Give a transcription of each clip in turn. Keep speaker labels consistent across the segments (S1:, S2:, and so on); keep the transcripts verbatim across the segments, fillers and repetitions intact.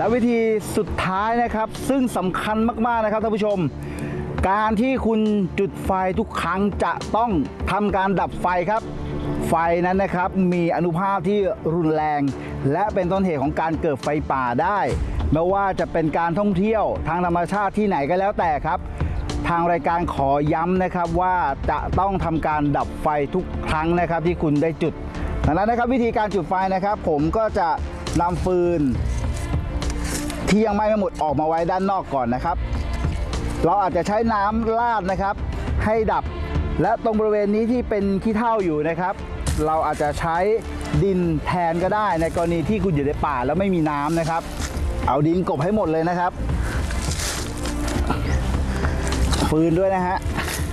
S1: และวิธีสุดท้ายนะครับซึ่งสำคัญมากๆนะครับท่านผู้ชมการที่คุณจุดไฟทุกครั้งจะต้องทำการดับไฟครับไฟนั้นนะครับมีอานุภาพที่รุนแรงและเป็นต้นเหตุของการเกิดไฟป่าได้ไม่ว่าจะเป็นการท่องเที่ยวทางธรรมชาติที่ไหนก็แล้วแต่ครับทางรายการขอย้ำนะครับว่าจะต้องทำการดับไฟทุกครั้งนะครับที่คุณได้จุดดังนั้นนะครับวิธีการจุดไฟนะครับผมก็จะนำฟืนที่ยังไหม้ไม่หมดออกมาไว้ด้านนอกก่อนนะครับเราอาจจะใช้น้ำราดนะครับให้ดับและตรงบริเวณนี้ที่เป็นขี้เถ้าอยู่นะครับเราอาจจะใช้ดินแทนก็ได้ในกรณีที่คุณอยู่ในป่าแล้วไม่มีน้ำนะครับเอาดินกลบให้หมดเลยนะครับฟืนด้วยนะฮะ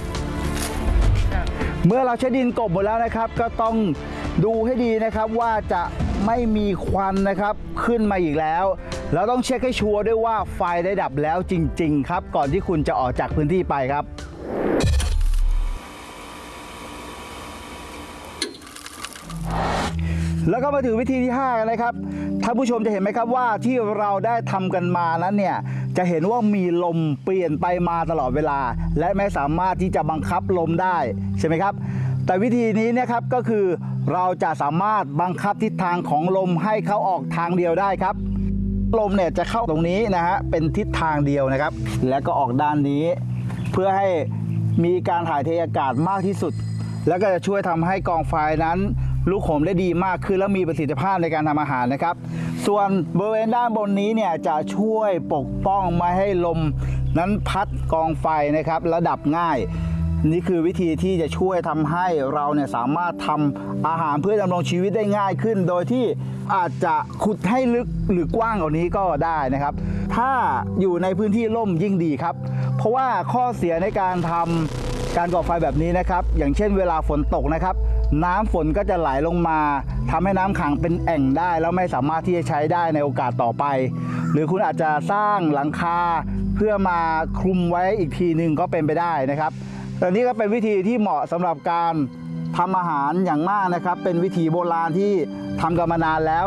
S1: เมื่อเราใช้ดินกลบหมดแล้วนะครับก็ต้องดูให้ดีนะครับว่าจะไม่มีควันนะครับขึ้นมาอีกแล้วเราต้องเช็คให้ชัวร์ด้วยว่าไฟได้ดับแล้วจริงๆครับก่อนที่คุณจะออกจากพื้นที่ไปครับแล้วก็มาถึงวิธีที่ห้ากันนะครับท่านผู้ชมจะเห็นไหมครับว่าที่เราได้ทำกันมานั้นเนี่ยจะเห็นว่ามีลมเปลี่ยนไปมาตลอดเวลาและไม่สามารถที่จะบังคับลมได้ใช่ไหมครับแต่วิธีนี้นะครับก็คือเราจะสามารถบังคับทิศทางของลมให้เขาออกทางเดียวได้ครับลมเนี่ยจะเข้าตรงนี้นะฮะเป็นทิศทางเดียวนะครับแล้วก็ออกด้านนี้เพื่อให้มีการถ่ายเทอากาศมากที่สุดแล้วก็จะช่วยทำให้กองไฟนั้นลุกโหมได้ดีมากขึ้นและมีประสิทธิภาพในการทำอาหารนะครับส่วนบริเวณด้านบนนี้เนี่ยจะช่วยปกป้องไม่ให้ลมนั้นพัดกองไฟนะครับและดับง่ายนี่คือวิธีที่จะช่วยทำให้เราเนี่ยสามารถทำอาหารเพื่อดำรงชีวิตได้ง่ายขึ้นโดยที่อาจจะขุดให้ลึกหรือกว้างกว่านี้ก็ได้นะครับถ้าอยู่ในพื้นที่ร่มยิ่งดีครับเพราะว่าข้อเสียในการทำการก่อไฟแบบนี้นะครับอย่างเช่นเวลาฝนตกนะครับน้ำฝนก็จะไหลลงมาทำให้น้ำขังเป็นแอ่งได้แล้วไม่สามารถที่จะใช้ได้ในโอกาสต่อไปหรือคุณอาจจะสร้างหลังคาเพื่อมาคลุมไว้อีกทีหนึ่งก็เป็นไปได้นะครับแต่นี่ก็เป็นวิธีที่เหมาะสำหรับการทำอาหารอย่างมากนะครับเป็นวิธีโบราณที่ทำกันมานานแล้ว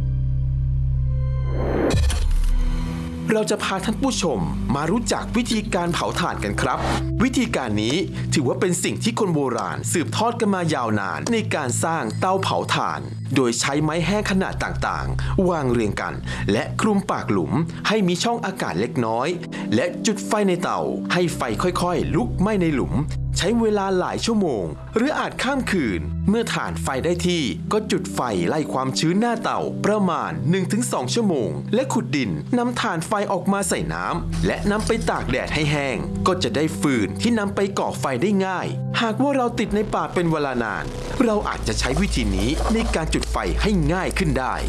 S2: เราจะพาท่านผู้ชมมารู้จักวิธีการเผาถ่านกันครับวิธีการนี้ถือว่าเป็นสิ่งที่คนโบราณสืบทอดกันมายาวนานในการสร้างเตาเผาถ่านโดยใช้ไม้แห้งขนาดต่างๆวางเรียงกันและคลุมปากหลุมให้มีช่องอากาศเล็กน้อยและจุดไฟในเตาให้ไฟค่อยๆลุกไหม้ในหลุมใช้เวลาหลายชั่วโมงหรืออาจข้ามคืนเมื่อถ่านไฟได้ที่ก็จุดไฟไล่ความชื้นหน้าเตาประมาณ หนึ่งถึงสอง ชั่วโมงและขุดดินนำถ่านไฟออกมาใส่น้ำและนำไปตากแดดให้แห้งก็จะได้ฟืนที่นำไปก่อไฟได้ง่ายหากว่าเราติดในป่าเป็นเวลานานเราอาจจะใช้วิธีนี้ในการจุดไฟให้ง่ายขึ้นได้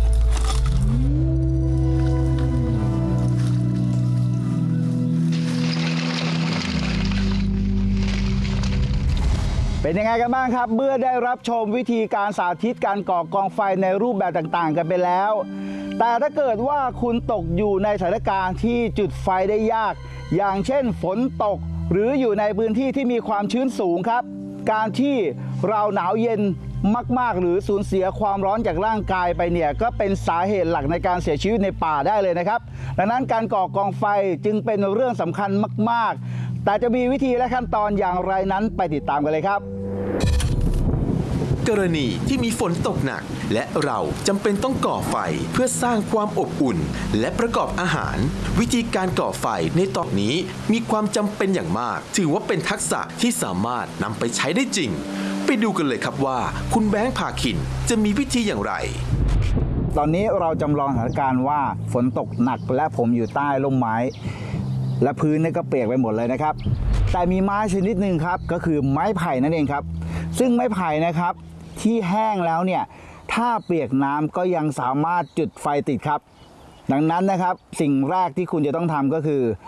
S1: เป็นยังไงกันบ้างครับเมื่อได้รับชมวิธีการสาธิตการก่อกองไฟในรูปแบบต่างๆกันไปแล้วแต่ถ้าเกิดว่าคุณตกอยู่ในสถานการณ์ที่จุดไฟได้ยากอย่างเช่นฝนตกหรืออยู่ในพื้นที่ที่มีความชื้นสูงครับการที่เราหนาวเย็นมากๆหรือสูญเสียความร้อนจากร่างกายไปเนี่ยก็เป็นสาเหตุหลักในการเสียชีวิตในป่าได้เลยนะครับดังนั้นการก่อกองไฟจึงเป็นเรื่องสำคัญมากๆแต่จะมีวิธีและขั้นตอนอย่างไรนั้นไปติดตามกันเลยครับ
S2: กรณีที่มีฝนตกหนักและเราจำเป็นต้องก่อไฟเพื่อสร้างความอบอุ่นและประกอบอาหารวิธีการก่อไฟในตอนนี้มีความจำเป็นอย่างมากถือว่าเป็นทักษะที่สามารถนำไปใช้ได้จริงไปดูกันเลยครับว่าคุณแบงค์ภาคินจะมีวิธีอย่างไร
S1: ตอนนี้เราจำลองสถานการณ์ว่าฝนตกหนักและผมอยู่ใต้ร่มไม้และพื้นนี่ก็เปียกไปหมดเลยนะครับแต่มีไม้ชนิดหนึ่งครับก็คือไม้ไผ่นั่นเองครับซึ่งไม้ไผ่นะครับที่แห้งแล้วเนี่ยถ้าเปียกน้ำก็ยังสามารถจุดไฟติดครับดังนั้นนะครับสิ่งแรกที่คุณจะต้องทำก็คือ